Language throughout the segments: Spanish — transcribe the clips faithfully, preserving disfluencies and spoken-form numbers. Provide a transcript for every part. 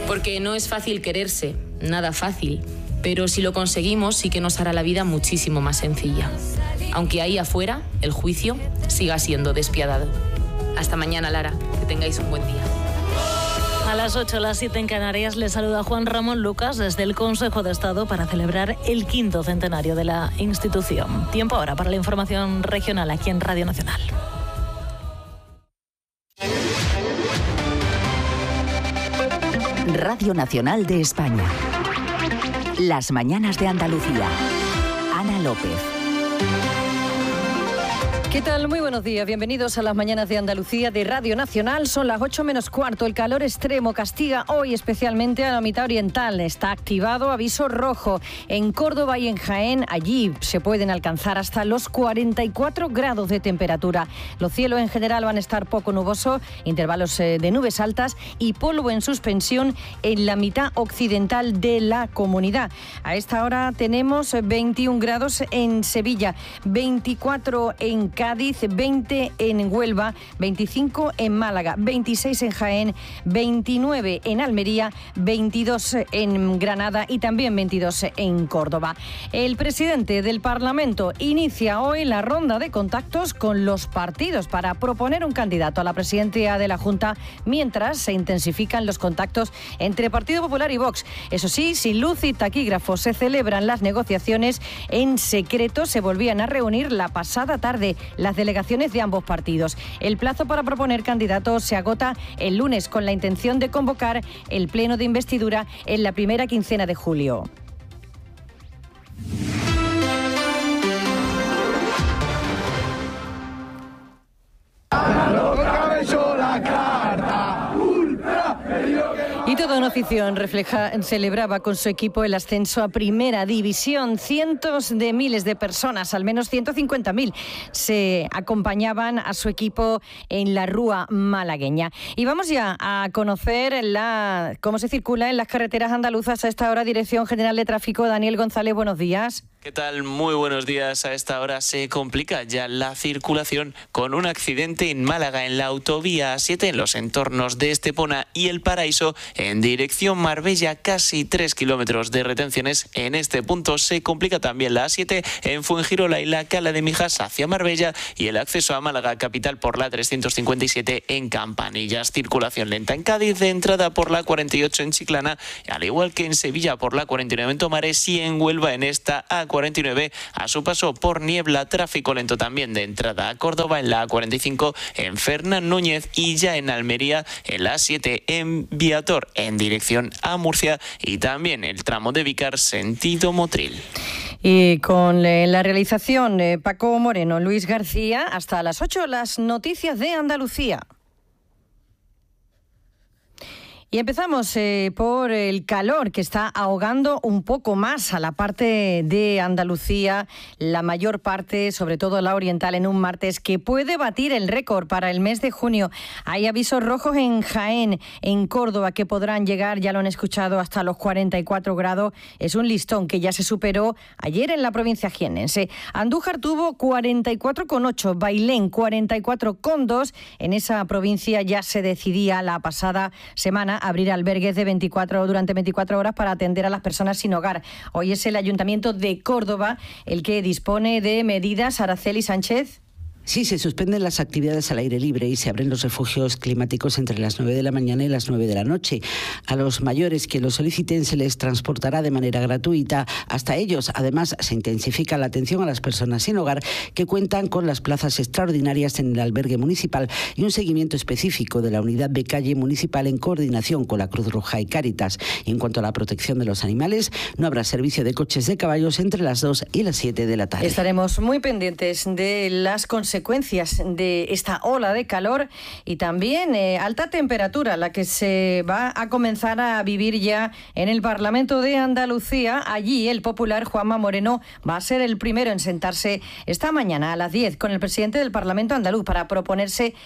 Porque no es fácil quererse, nada fácil, pero si lo conseguimos sí que nos hará la vida muchísimo más sencilla. Aunque ahí afuera el juicio siga siendo despiadado. Hasta mañana, Lara, que tengáis un buen día. A las ocho, las siete en Canarias, les saluda Juan Ramón Lucas desde el Consejo de Estado para celebrar el quinto centenario de la institución. Tiempo ahora para la información regional aquí en Radio Nacional. Radio Nacional de España. Las mañanas de Andalucía. Ana López. ¿Qué tal? Muy buenos días. Bienvenidos a las mañanas de Andalucía de Radio Nacional. Son las ocho menos cuarto. El calor extremo castiga hoy especialmente a la mitad oriental. Está activado aviso rojo. En Córdoba y en Jaén, allí se pueden alcanzar hasta los cuarenta y cuatro grados de temperatura. Los cielos en general van a estar poco nubosos, intervalos de nubes altas y polvo en suspensión en la mitad occidental de la comunidad. A esta hora tenemos veintiún grados en Sevilla, veinticuatro en Cádiz, veinte en Huelva, veinticinco en Málaga, veintiséis en Jaén, veintinueve en Almería, veintidós en Granada y también veintidós en Córdoba. El presidente del Parlamento inicia hoy la ronda de contactos con los partidos para proponer un candidato a la presidencia de la Junta, mientras se intensifican los contactos entre Partido Popular y Vox. Eso sí, sin luz y taquígrafos, se celebran las negociaciones en secreto. Se volvían a reunir la pasada tarde las delegaciones de ambos partidos. El plazo para proponer candidatos se agota el lunes con la intención de convocar el pleno de investidura en la primera quincena de julio. Y toda una afición refleja, celebraba con su equipo el ascenso a Primera División. Cientos de miles de personas, al menos ciento cincuenta mil, se acompañaban a su equipo en la Rúa malagueña. Y vamos ya a conocer la, cómo se circula en las carreteras andaluzas a esta hora. Dirección General de Tráfico, Daniel González, buenos días. ¿Qué tal? Muy buenos días. A esta hora se complica ya la circulación con un accidente en Málaga en la autovía A siete en los entornos de Estepona y El Paraíso en dirección Marbella, casi tres kilómetros de retenciones. En este punto se complica también la A siete en Fuengirola y la Cala de Mijas hacia Marbella y el acceso a Málaga capital por la trescientos cincuenta y siete en Campanillas. Circulación lenta en Cádiz de entrada por la cuarenta y ocho en Chiclana, al igual que en Sevilla por la cuarenta y nueve en Tomares y en Huelva en esta A cuarenta y nueve a su paso por Niebla. Tráfico lento también de entrada a Córdoba en la A cuarenta y cinco en Fernán Núñez y ya en Almería en la A siete en Viator en dirección a Murcia y también el tramo de Vícar sentido Motril. Y con la realización de Paco Moreno, Luis García, hasta las ocho las noticias de Andalucía. Y empezamos eh, por el calor que está ahogando un poco más a la parte de Andalucía, la mayor parte, sobre todo la oriental, en un martes que puede batir el récord para el mes de junio. Hay avisos rojos en Jaén, en Córdoba, que podrán llegar, ya lo han escuchado, hasta los cuarenta y cuatro grados. Es un listón que ya se superó ayer en la provincia jiennense. Andújar tuvo cuarenta y cuatro coma ocho, Bailén cuarenta y cuatro coma dos. En esa provincia ya se decidía la pasada semana abrir albergues de veinticuatro durante veinticuatro horas para atender a las personas sin hogar. Hoy es el Ayuntamiento de Córdoba el que dispone de medidas. Araceli Sánchez. Sí, se suspenden las actividades al aire libre y se abren los refugios climáticos entre las nueve de la mañana y las nueve de la noche. A los mayores que lo soliciten se les transportará de manera gratuita hasta ellos. Además, se intensifica la atención a las personas sin hogar que cuentan con las plazas extraordinarias en el albergue municipal y un seguimiento específico de la unidad de calle municipal en coordinación con la Cruz Roja y Cáritas. Y en cuanto a la protección de los animales, no habrá servicio de coches de caballos entre las dos y las siete de la tarde. Estaremos muy pendientes de las consecuencias de esta ola de calor y también eh, alta temperatura, la que se va a comenzar a vivir ya en el Parlamento de Andalucía. Allí el popular Juanma Moreno va a ser el primero en sentarse esta mañana a las diez con el presidente del Parlamento andaluz para proponerse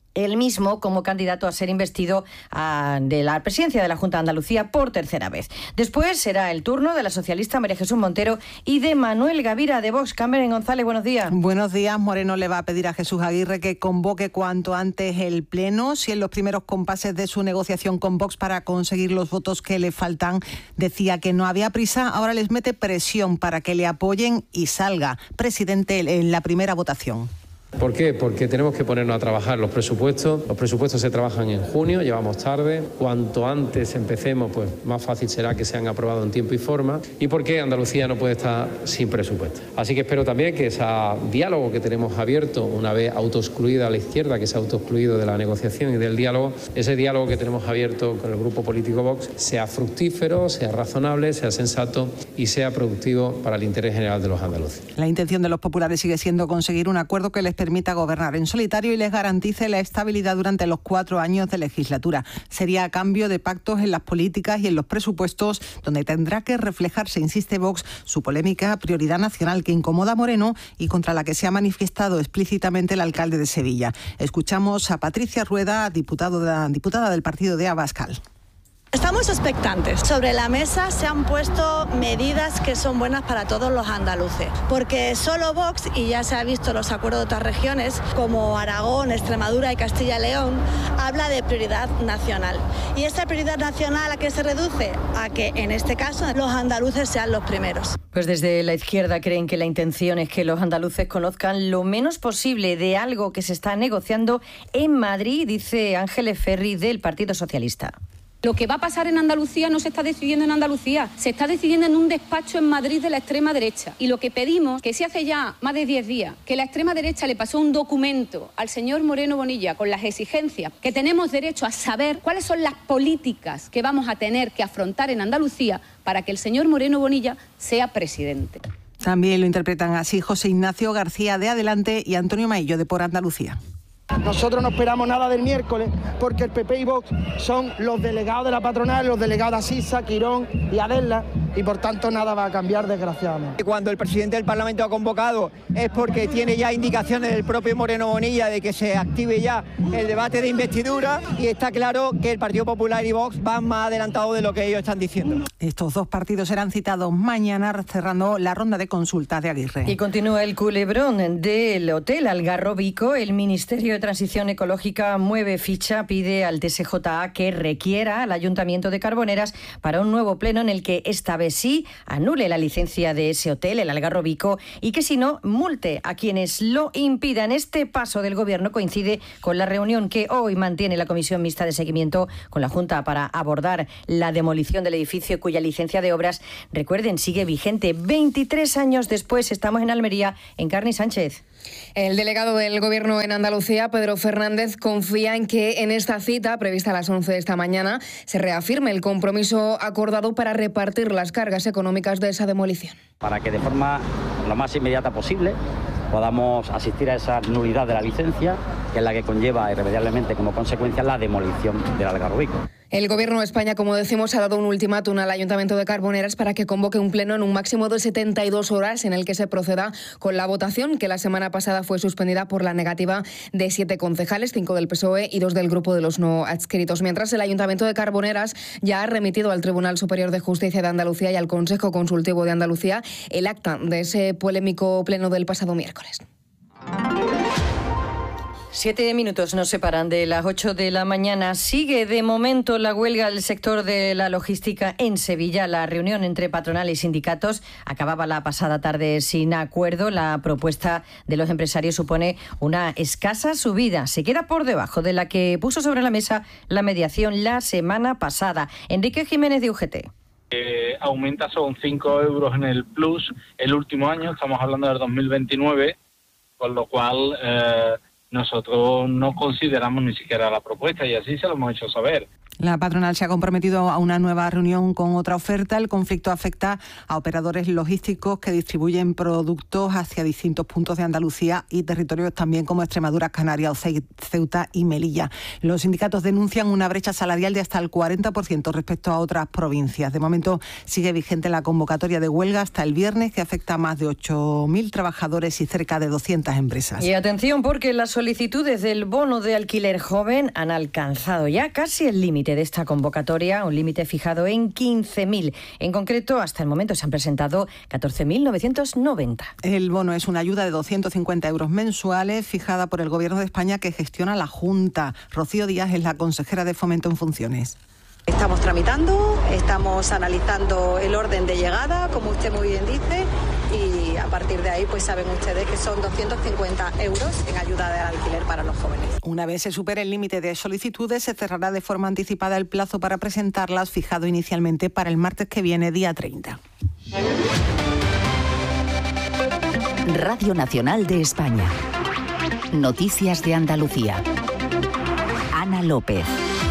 él mismo como candidato a ser investido a, de la presidencia de la Junta de Andalucía por tercera vez. Después será el turno de la socialista María Jesús Montero y de Manuel Gavira de Vox. Carmen González, buenos días. Buenos días. Moreno le va a pedir a Jesús Aguirre que convoque cuanto antes el Pleno. Si en los primeros compases de su negociación con Vox para conseguir los votos que le faltan decía que no había prisa, ahora les mete presión para que le apoyen y salga presidente en la primera votación. ¿Por qué? Porque tenemos que ponernos a trabajar los presupuestos. Los presupuestos se trabajan en junio, llevamos tarde. Cuanto antes empecemos, pues más fácil será que sean aprobados en tiempo y forma. Y porque Andalucía no puede estar sin presupuesto. Así que espero también que ese diálogo que tenemos abierto, una vez autoexcluida a la izquierda, que se ha autoexcluido de la negociación y del diálogo, ese diálogo que tenemos abierto con el grupo político Vox sea fructífero, sea razonable, sea sensato y sea productivo para el interés general de los andaluces. La intención de los populares sigue siendo conseguir un acuerdo que les permita gobernar en solitario y les garantice la estabilidad durante los cuatro años de legislatura. Sería a cambio de pactos en las políticas y en los presupuestos, donde tendrá que reflejarse, insiste Vox, su polémica prioridad nacional que incomoda a Moreno y contra la que se ha manifestado explícitamente el alcalde de Sevilla. Escuchamos a Patricia Rueda, diputado de, diputada del partido de Abascal. Estamos expectantes. Sobre la mesa se han puesto medidas que son buenas para todos los andaluces, porque solo Vox, y ya se ha visto los acuerdos de otras regiones, como Aragón, Extremadura y Castilla y León, habla de prioridad nacional. ¿Y esa prioridad nacional a qué se reduce? A que, en este caso, los andaluces sean los primeros. Pues desde la izquierda creen que la intención es que los andaluces conozcan lo menos posible de algo que se está negociando en Madrid, dice Ángeles Ferri del Partido Socialista. Lo que va a pasar en Andalucía no se está decidiendo en Andalucía, se está decidiendo en un despacho en Madrid de la extrema derecha. Y lo que pedimos, que si hace ya más de diez días que la extrema derecha le pasó un documento al señor Moreno Bonilla con las exigencias que tenemos derecho a saber cuáles son las políticas que vamos a tener que afrontar en Andalucía para que el señor Moreno Bonilla sea presidente. También lo interpretan así José Ignacio García de Adelante y Antonio Maillo de Por Andalucía. Nosotros no esperamos nada del miércoles porque el P P y Vox son los delegados de la patronal, los delegados de Asisa, Quirón y Adela y por tanto nada va a cambiar desgraciadamente. Cuando el presidente del Parlamento ha convocado es porque tiene ya indicaciones del propio Moreno Bonilla de que se active ya el debate de investidura y está claro que el Partido Popular y Vox van más adelantados de lo que ellos están diciendo. Estos dos partidos serán citados mañana cerrando la ronda de consultas de Aguirre. Y continúa el culebrón del Hotel Algarrobico. El Ministerio de Transición Ecológica mueve ficha, pide al T S J A que requiera al Ayuntamiento de Carboneras para un nuevo pleno en el que esta vez sí anule la licencia de ese hotel, el Algarrobico, y que si no, multe a quienes lo impidan. Este paso del Gobierno coincide con la reunión que hoy mantiene la Comisión Mixta de Seguimiento con la Junta para abordar la demolición del edificio cuya licencia de obras, recuerden, sigue vigente. veintitrés años después, estamos en Almería, en Carni Sánchez. El delegado del Gobierno en Andalucía, Pedro Fernández, confía en que en esta cita, prevista a las once de esta mañana, se reafirme el compromiso acordado para repartir las cargas económicas de esa demolición. Para que de forma lo más inmediata posible podamos asistir a esa nulidad de la licencia, que es la que conlleva irremediablemente como consecuencia la demolición del Algarrobico. El Gobierno de España, como decimos, ha dado un ultimátum al Ayuntamiento de Carboneras para que convoque un pleno en un máximo de setenta y dos horas en el que se proceda con la votación, que la semana pasada fue suspendida por la negativa de siete concejales, cinco del P S O E y dos del Grupo de los No Adscritos. Mientras, el Ayuntamiento de Carboneras ya ha remitido al Tribunal Superior de Justicia de Andalucía y al Consejo Consultivo de Andalucía el acta de ese polémico pleno del pasado miércoles. Siete minutos nos separan de las ocho de la mañana. Sigue de momento la huelga del sector de la logística en Sevilla. La reunión entre patronal y sindicatos acababa la pasada tarde sin acuerdo. La propuesta de los empresarios supone una escasa subida. Se queda por debajo de la que puso sobre la mesa la mediación la semana pasada. Enrique Jiménez de U G T. Eh, aumenta son cinco euros en el plus el último año. Estamos hablando del dos mil veintinueve, con lo cual... Eh, nosotros no consideramos ni siquiera la propuesta y así se lo hemos hecho saber. La patronal se ha comprometido a una nueva reunión con otra oferta. El conflicto afecta a operadores logísticos que distribuyen productos hacia distintos puntos de Andalucía y territorios también como Extremadura, Canarias, Ceuta y Melilla. Los sindicatos denuncian una brecha salarial de hasta el cuarenta por ciento respecto a otras provincias. De momento sigue vigente la convocatoria de huelga hasta el viernes, que afecta a más de ocho mil trabajadores y cerca de doscientas empresas. Y atención, porque las solicitudes del bono de alquiler joven han alcanzado ya casi el límite de esta convocatoria, un límite fijado en quince mil. En concreto, hasta el momento se han presentado catorce mil novecientos noventa. El bono es una ayuda de doscientos cincuenta euros mensuales fijada por el Gobierno de España, que gestiona la Junta. Rocío Díaz es la consejera de Fomento en funciones. Estamos tramitando, estamos analizando el orden de llegada, como usted muy bien dice, y a partir de ahí pues saben ustedes que son doscientos cincuenta euros en ayuda de alquiler para los jóvenes. Una vez se supere el límite de solicitudes, se cerrará de forma anticipada el plazo para presentarlas, fijado inicialmente para el martes que viene, día treinta. Radio Nacional de España. Noticias de Andalucía. Ana López.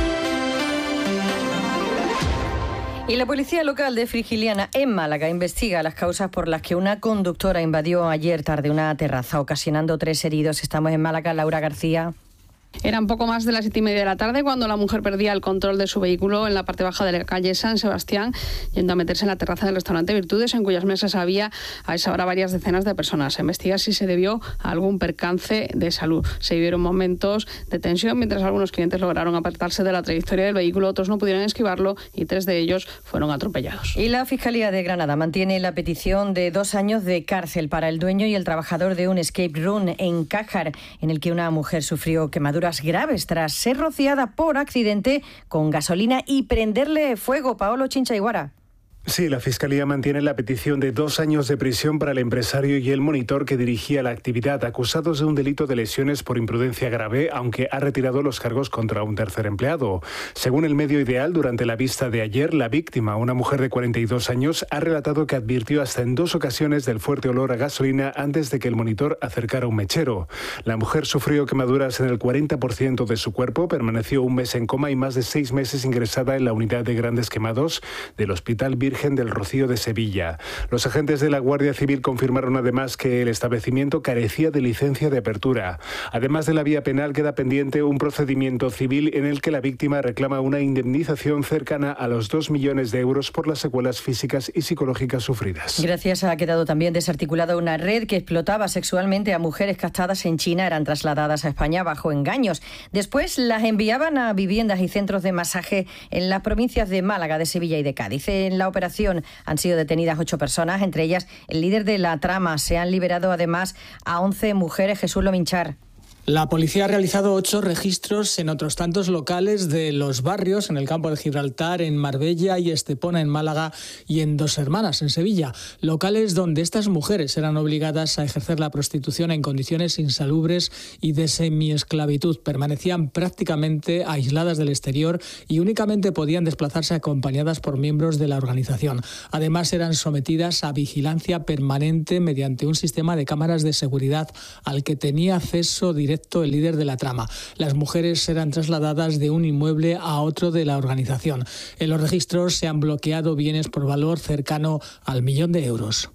Y la policía local de Frigiliana, en Málaga, investiga las causas por las que una conductora invadió ayer tarde una terraza, ocasionando tres heridos. Estamos en Málaga, Laura García. Eran poco más de las siete y media de la tarde cuando la mujer perdía el control de su vehículo en la parte baja de la calle San Sebastián, yendo a meterse en la terraza del restaurante Virtudes, en cuyas mesas había a esa hora varias decenas de personas. Se investiga si se debió a algún percance de salud. Se vivieron momentos de tensión mientras algunos clientes lograron apartarse de la trayectoria del vehículo, otros no pudieron esquivarlo y tres de ellos fueron atropellados. Y la Fiscalía de Granada mantiene la petición de dos años de cárcel para el dueño y el trabajador de un escape room en Cájar, en el que una mujer sufrió quemaduras graves tras ser rociada por accidente con gasolina y prenderle fuego. Paolo Chincha-Iguara. Sí, la Fiscalía mantiene la petición de dos años de prisión para el empresario y el monitor que dirigía la actividad, acusados de un delito de lesiones por imprudencia grave, aunque ha retirado los cargos contra un tercer empleado. Según el medio Ideal, durante la vista de ayer, la víctima, una mujer de cuarenta y dos años, ha relatado que advirtió hasta en dos ocasiones del fuerte olor a gasolina antes de que el monitor acercara un mechero. La mujer sufrió quemaduras en el cuarenta por ciento de su cuerpo, permaneció un mes en coma y más de seis meses ingresada en la unidad de grandes quemados del Hospital Virgen del Rocío de Sevilla. Los agentes de la Guardia Civil confirmaron además que el establecimiento carecía de licencia de apertura. Además de la vía penal, queda pendiente un procedimiento civil en el que la víctima reclama una indemnización cercana a los dos millones de euros por las secuelas físicas y psicológicas sufridas. Gracias, ha quedado también desarticulada una red que explotaba sexualmente a mujeres castradas en China. Eran trasladadas a España bajo engaños. Después las enviaban a viviendas y centros de masaje en las provincias de Málaga, de Sevilla y de Cádiz. En la operación han sido detenidas ocho personas, entre ellas el líder de la trama. Se han liberado además a once mujeres. Jesús Lominchar. La policía ha realizado ocho registros en otros tantos locales de los barrios, en el campo de Gibraltar, en Marbella y Estepona, en Málaga, y en Dos Hermanas, en Sevilla. Locales donde estas mujeres eran obligadas a ejercer la prostitución en condiciones insalubres y de semiesclavitud. Permanecían prácticamente aisladas del exterior y únicamente podían desplazarse acompañadas por miembros de la organización. Además, eran sometidas a vigilancia permanente mediante un sistema de cámaras de seguridad al que tenía acceso directo el líder de la trama. Las mujeres eran trasladadas de un inmueble a otro de la organización. En los registros se han bloqueado bienes por valor cercano al millón de euros.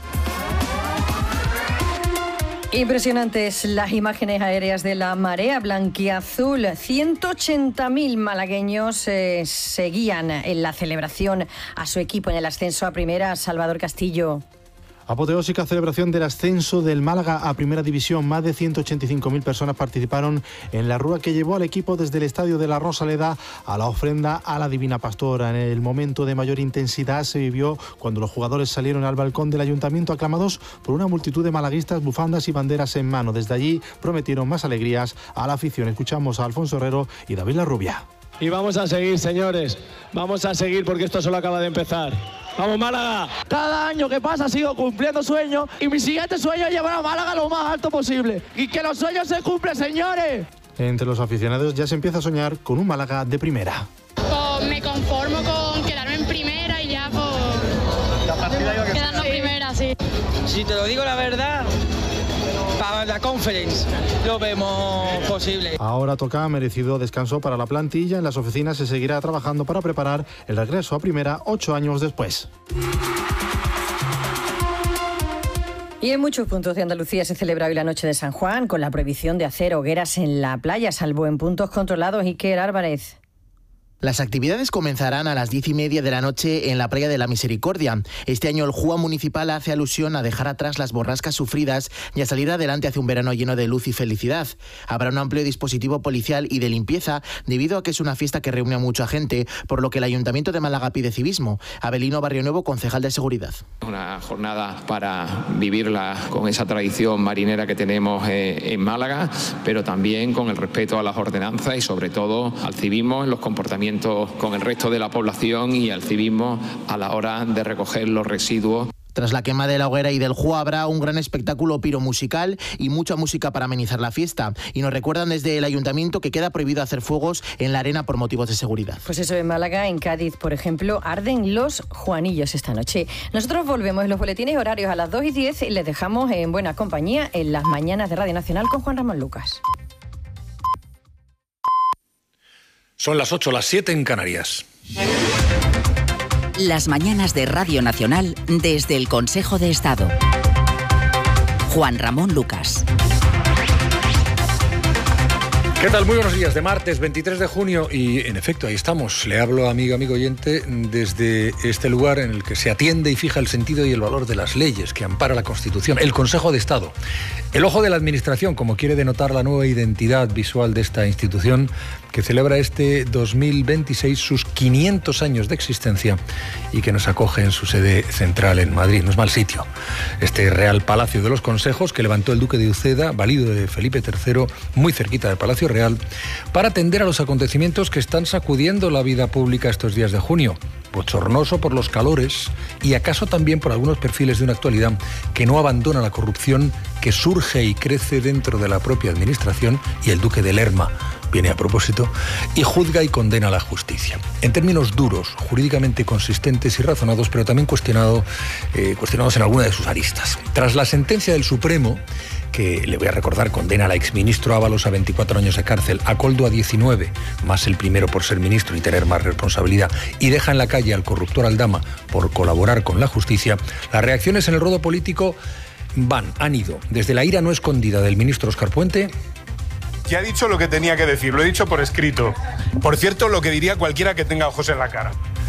Impresionantes las imágenes aéreas de la marea blanquiazul. ciento ochenta mil malagueños eh, seguían en la celebración a su equipo en el ascenso a primera. Salvador Castillo. Apoteósica celebración del ascenso del Málaga a Primera División. Más de ciento ochenta y cinco mil personas participaron en la rúa que llevó al equipo desde el Estadio de la Rosaleda a la ofrenda a la Divina Pastora. En el momento de mayor intensidad se vivió cuando los jugadores salieron al balcón del Ayuntamiento aclamados por una multitud de malaguistas, bufandas y banderas en mano. Desde allí prometieron más alegrías a la afición. Escuchamos a Alfonso Herrero y David Larrubia. Y vamos a seguir, señores. Vamos a seguir porque esto solo acaba de empezar. ¡Vamos, Málaga! Cada año que pasa sigo cumpliendo sueños y mi siguiente sueño es llevar a Málaga lo más alto posible. ¡Y que los sueños se cumplen, señores! Entre los aficionados ya se empieza a soñar con un Málaga de primera. Pues me conformo con quedarme en primera y ya pues... La partida iba a quedarnos en primera, sí. Si te lo digo la verdad, para la conference lo vemos posible. Ahora toca merecido descanso para la plantilla. En las oficinas se seguirá trabajando para preparar el regreso a primera ocho años después. Y en muchos puntos de Andalucía se celebra hoy la noche de San Juan con la prohibición de hacer hogueras en la playa, salvo en puntos controlados. Iker Álvarez. Las actividades comenzarán a las diez y media de la noche en la playa de la Misericordia. Este año el J U A municipal hace alusión a dejar atrás las borrascas sufridas y a salir adelante hacia un verano lleno de luz y felicidad. Habrá un amplio dispositivo policial y de limpieza debido a que es una fiesta que reúne a mucha gente, por lo que el Ayuntamiento de Málaga pide civismo. Abelino Barrionuevo, concejal de Seguridad. Una jornada para vivirla con esa tradición marinera que tenemos en Málaga, pero también con el respeto a las ordenanzas y sobre todo al civismo en los comportamientos con el resto de la población y al civismo a la hora de recoger los residuos. Tras la quema de la hoguera y del J U A habrá un gran espectáculo piromusical y mucha música para amenizar la fiesta. Y nos recuerdan desde el Ayuntamiento que queda prohibido hacer fuegos en la arena por motivos de seguridad. Pues eso, en Málaga, en Cádiz, por ejemplo, arden los Juanillos esta noche. Nosotros volvemos en los boletines horarios a las dos y diez y les dejamos en buena compañía en las mañanas de Radio Nacional con Juan Ramón Lucas. Son las ocho, las siete en Canarias. Las mañanas de Radio Nacional desde el Consejo de Estado. Juan Ramón Lucas. ¿Qué tal? Muy buenos días, de martes veintitrés de junio y en efecto ahí estamos. Le hablo, amigo, amigo oyente, desde este lugar en el que se atiende y fija el sentido y el valor de las leyes que ampara la Constitución, el Consejo de Estado. El ojo de la Administración, como quiere denotar la nueva identidad visual de esta institución, que celebra este dos mil veintiséis sus quinientos años de existencia y que nos acoge en su sede central en Madrid. No es mal sitio. Este Real Palacio de los Consejos que levantó el Duque de Uceda, valido de Felipe tercero, muy cerquita del Palacio Real, para atender a los acontecimientos que están sacudiendo la vida pública estos días de junio. Bochornoso por los calores y acaso también por algunos perfiles de una actualidad que no abandona la corrupción que surge y crece dentro de la propia administración, y el Duque de Lerma viene a propósito, y juzga y condena a la justicia. En términos duros, jurídicamente consistentes y razonados, pero también cuestionado, eh, cuestionados en alguna de sus aristas. Tras la sentencia del Supremo, que le voy a recordar, condena al exministro Ábalos a veinticuatro años de cárcel, a Coldo a diecinueve, más el primero por ser ministro y tener más responsabilidad, y deja en la calle al corruptor Aldama por colaborar con la justicia, las reacciones en el ruedo político van, han ido, desde la ira no escondida del ministro Óscar Puente. Ya ha dicho lo que tenía que decir, lo he dicho por escrito. Por cierto, lo que diría cualquiera que tenga ojos en la cara.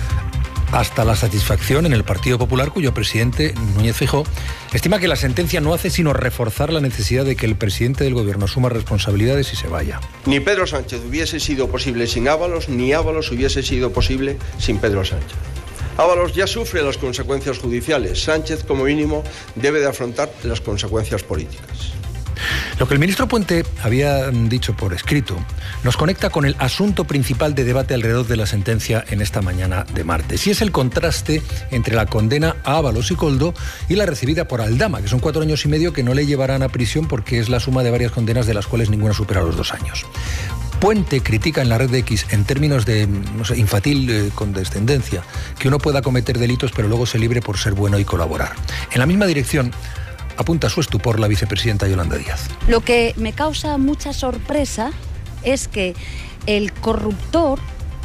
Hasta la satisfacción en el Partido Popular, cuyo presidente, Núñez Feijóo, estima que la sentencia no hace sino reforzar la necesidad de que el presidente del gobierno asuma responsabilidades y se vaya. Ni Pedro Sánchez hubiese sido posible sin Ábalos, ni Ábalos hubiese sido posible sin Pedro Sánchez. Ábalos ya sufre las consecuencias judiciales. Sánchez, como mínimo, debe de afrontar las consecuencias políticas. Lo que el ministro Puente había dicho por escrito nos conecta con el asunto principal de debate alrededor de la sentencia en esta mañana de martes, y es el contraste entre la condena a Ábalos y Coldo y la recibida por Aldama, que son cuatro años y medio que no le llevarán a prisión porque es la suma de varias condenas de las cuales ninguna supera los dos años. Puente critica en la red de X, en términos de, no sé, infantil eh, condescendencia, que uno pueda cometer delitos pero luego se libre por ser bueno y colaborar. En la misma dirección apunta su estupor la vicepresidenta Yolanda Díaz. Lo que me causa mucha sorpresa es que el corruptor,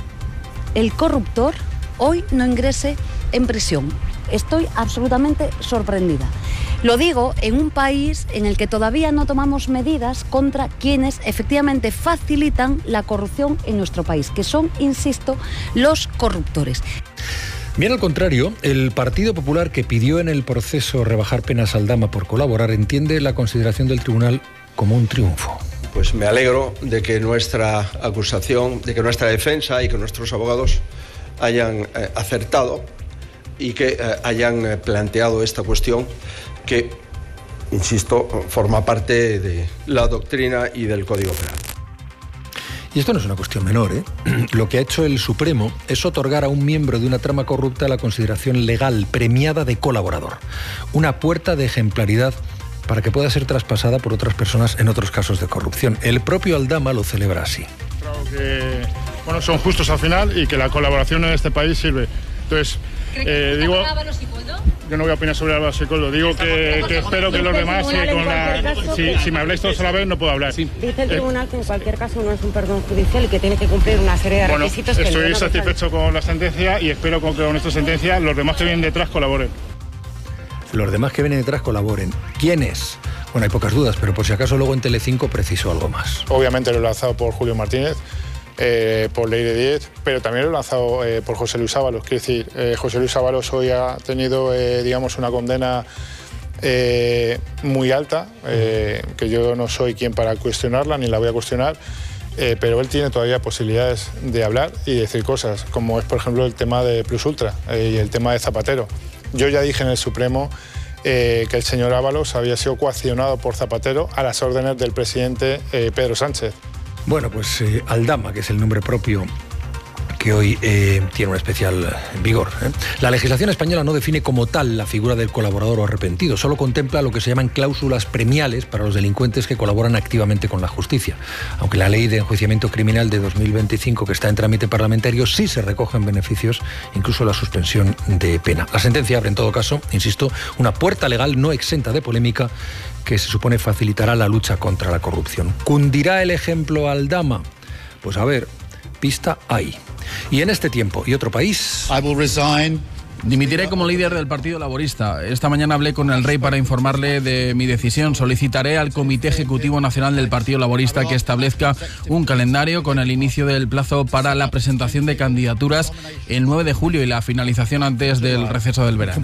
el corruptor hoy no ingrese en prisión. Estoy absolutamente sorprendida. Lo digo en un país en el que todavía no tomamos medidas contra quienes efectivamente facilitan la corrupción en nuestro país, que son, insisto, los corruptores. Bien al contrario, el Partido Popular, que pidió en el proceso rebajar penas a Aldama por colaborar, entiende la consideración del tribunal como un triunfo. Pues me alegro de que nuestra acusación, de que nuestra defensa y que nuestros abogados hayan eh, acertado y que eh, hayan eh, planteado esta cuestión que, insisto, forma parte de la doctrina y del Código Penal. Y esto no es una cuestión menor, ¿eh? Lo que ha hecho el Supremo es otorgar a un miembro de una trama corrupta la consideración legal premiada de colaborador. Una puerta de ejemplaridad para que pueda ser traspasada por otras personas en otros casos de corrupción. El propio Aldama lo celebra así. Creo que bueno, son justos al final y que la colaboración en este país sirve. Entonces, ¿Cree que eh, digo, Ábalos y Coldo? yo no voy a opinar sobre Álvaro Secoldo. Digo que, que espero que los demás, eh, con la, si, si me habláis todos a la vez, no puedo hablar. Dice el tribunal que en cualquier caso no es un perdón judicial y que tiene que cumplir una serie de bueno, requisitos. Que estoy satisfecho con la sentencia y espero que con esta sentencia los demás que vienen detrás colaboren. Los demás que vienen detrás colaboren. ¿Quiénes? Bueno, hay pocas dudas, pero por si acaso luego en Telecinco preciso algo más. Obviamente lo he lanzado por Julio Martínez, eh, por Leire Díez, pero también lo he lanzado eh, por José Luis Ábalos. Quiero decir, eh, José Luis Ábalos hoy ha tenido, eh, digamos, una condena eh, muy alta, eh, que yo no soy quien para cuestionarla, ni la voy a cuestionar, eh, pero él tiene todavía posibilidades de hablar y decir cosas, como es, por ejemplo, el tema de Plus Ultra eh, y el tema de Zapatero. Yo ya dije en el Supremo eh, que el señor Ábalos había sido coaccionado por Zapatero a las órdenes del presidente eh, Pedro Sánchez. Bueno, pues eh, Aldama, que es el nombre propio que hoy eh, tiene un especial vigor. ¿eh? La legislación española no define como tal la figura del colaborador o arrepentido, solo contempla lo que se llaman cláusulas premiales para los delincuentes que colaboran activamente con la justicia. Aunque la ley de enjuiciamiento criminal de dos mil veinticinco, que está en trámite parlamentario, sí se recogen beneficios, incluso la suspensión de pena. La sentencia abre, en todo caso, insisto, una puerta legal no exenta de polémica que se supone facilitará la lucha contra la corrupción. ¿Cundirá el ejemplo Aldama? Pues a ver, pista hay. Y en este tiempo y otro país... I will resign. Dimitiré como líder del Partido Laborista. Esta mañana hablé con el rey para informarle de mi decisión. Solicitaré al Comité Ejecutivo Nacional del Partido Laborista que establezca un calendario con el inicio del plazo para la presentación de candidaturas el nueve de julio y la finalización antes del receso del verano.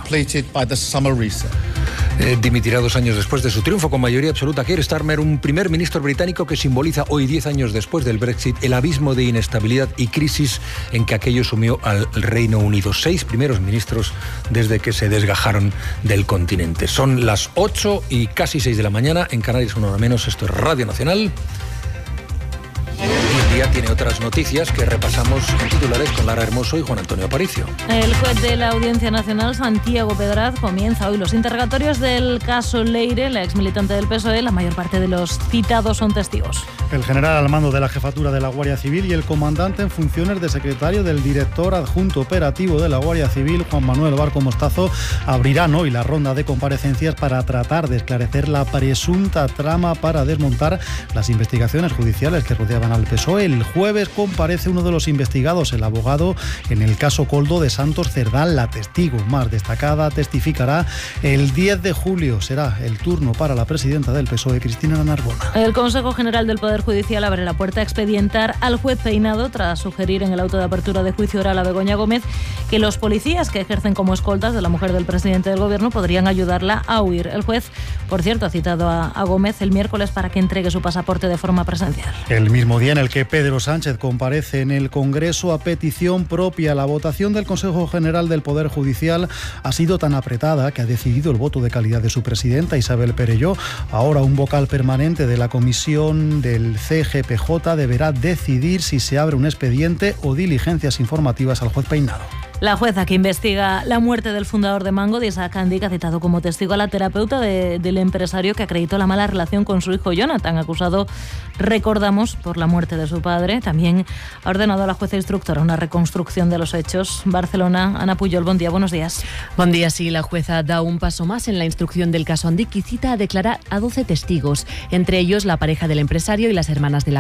Eh, dimitirá dos años después de su triunfo con mayoría absoluta Keir Starmer, un primer ministro británico que simboliza hoy, diez años después del Brexit, el abismo de inestabilidad y crisis en que aquello sumió al Reino Unido. Seis primeros ministros desde que se desgajaron del continente. Son las ocho y casi seis de la mañana, en Canarias una hora menos. Esto es Radio Nacional. Y el día tiene otras noticias que repasamos en titulares con Lara Hermoso y Juan Antonio Aparicio. El juez de la Audiencia Nacional, Santiago Pedraz, comienza hoy los interrogatorios del caso Leire, la exmilitante del P S O E. La mayor parte de los citados son testigos. El general al mando de la jefatura de la Guardia Civil y el comandante en funciones de secretario del director adjunto operativo de la Guardia Civil, Juan Manuel Barco Mostazo, abrirán hoy la ronda de comparecencias para tratar de esclarecer la presunta trama para desmontar las investigaciones judiciales que rodeaban al P S O E. El jueves comparece uno de los investigados, el abogado en el caso Coldo de Santos Cerdán. La testigo más destacada testificará el diez de julio. Será el turno para la presidenta del P S O E, Cristina Narbona. El Consejo General del Poder Judicial abre la puerta a expedientar al juez Peinado tras sugerir en el auto de apertura de juicio oral a Begoña Gómez que los policías que ejercen como escoltas de la mujer del presidente del gobierno podrían ayudarla a huir. El juez, por cierto, ha citado a, a Gómez el miércoles para que entregue su pasaporte de forma presencial. El mismo día en el que Pedro Sánchez comparece en el Congreso a petición propia, la votación del Consejo General del Poder Judicial ha sido tan apretada que ha decidido el voto de calidad de su presidenta, Isabel Perelló. Ahora un vocal permanente de la comisión del C G P J deberá decidir si se abre un expediente o diligencias informativas al juez Peinado. La jueza que investiga la muerte del fundador de Mango, de Isaac Andic, ha citado como testigo a la terapeuta de, del empresario que acreditó la mala relación con su hijo Jonathan, acusado, recordamos, por la muerte de su padre. También ha ordenado a la jueza instructora una reconstrucción de los hechos. Barcelona, Ana Puyol, buen día, buenos días. Buen día, sí, la jueza da un paso más en la instrucción del caso Andic y cita a declarar a doce testigos, entre ellos la pareja del empresario y las hermanas de la